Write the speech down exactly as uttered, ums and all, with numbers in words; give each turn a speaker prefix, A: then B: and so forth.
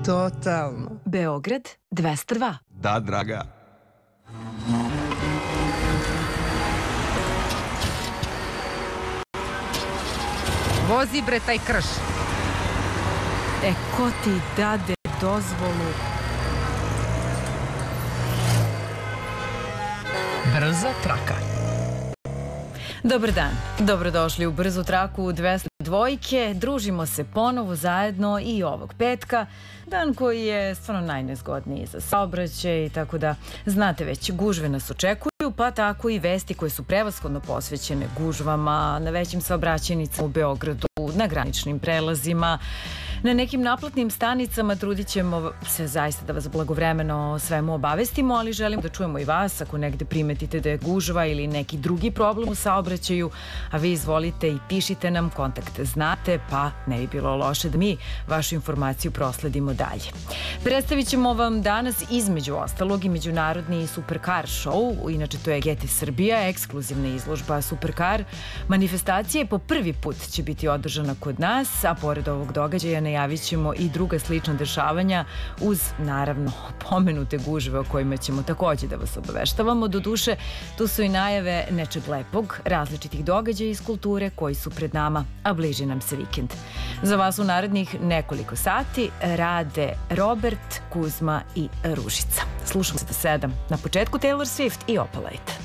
A: Totalno.
B: Beograd dvesta dva.
C: Da, draga.
A: Vozi bre taj krš.
B: E, ko ti dade dozvolu?
D: Brza traka.
B: Dobar dan, dobrodošli u Brzu traku dvesta dvojke. Družimo se ponovo zajedno i ovog petka, dan koji je stvarno najnezgodniji za saobraćaj, tako da znate već, gužve nas očekuju, pa tako i vesti koje su prevashodno posvećene gužvama na većim saobraćajnicama u Beogradu, na graničnim prelazima, na nekim naplatnim stanicama. Trudit ćemo se zaista da vas blagovremeno svemu obavestimo, ali želim da čujemo i vas ako negde primetite da je gužva ili neki drugi problem u saobraćaju, a vi izvolite i pišite nam, kontakt znate, pa ne bi bilo loše da mi vašu informaciju prosledimo dalje. Predstavit ćemo vam danas između ostalog i međunarodni Supercar show, inače to je G T Srbija, ekskluzivna izložba Supercar. Manifestacija po prvi put će biti održana kod nas, a pored ovog događaja najavit ćemo i druga slična dešavanja uz, naravno, pomenute gužve o kojima ćemo takođe da vas obaveštavamo. Doduše, tu su i najave nečeg lepog, različitih događaja iz kulture koji su pred nama, a bliži nam se vikend. Za vas u narednih nekoliko sati rade Robert, Kuzma i Ružica. Slušamo se do sedam. Na početku Taylor Swift i Opalite.